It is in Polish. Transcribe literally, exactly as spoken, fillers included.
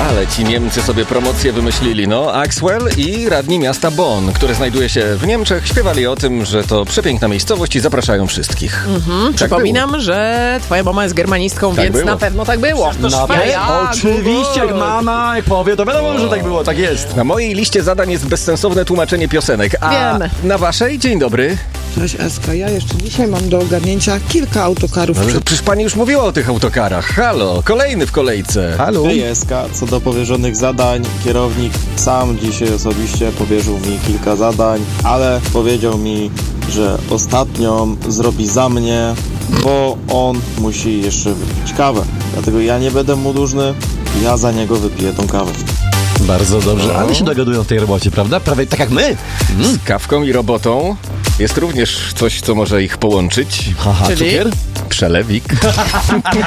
Ale ci Niemcy sobie promocję wymyślili, no. Axwell i radni miasta Bonn, które znajduje się w Niemczech, śpiewali o tym, że to przepiękna miejscowość i zapraszają wszystkich. Mhm. Tak Przypominam, było. że twoja mama jest germanistką, tak więc było. na pewno tak było. Na pewno, oczywiście, jak mama, jak powie, to wiadomo, o. że tak było, tak jest. Na mojej liście zadań jest bezsensowne tłumaczenie piosenek, a Wiemy. na waszej? Dzień dobry. Cześć Eska, ja jeszcze dzisiaj mam do ogarnięcia kilka autokarów. No, przed... Przecież pani już mówiła o tych autokarach. Halo, kolejny w kolejce. Halo. Hej Eska, co do powierzonych zadań, kierownik sam dzisiaj osobiście powierzył mi kilka zadań, ale powiedział mi, że ostatnią zrobi za mnie, bo on musi jeszcze wypić kawę. Dlatego ja nie będę mu dłużny, ja za niego wypiję tą kawę. Bardzo dobrze, ale się dogadują w tej robocie, prawda? Prawie tak jak my. Mm. Z kawką i robotą jest również coś, co może ich połączyć. Haha, Czyli? cukier? Przelewik.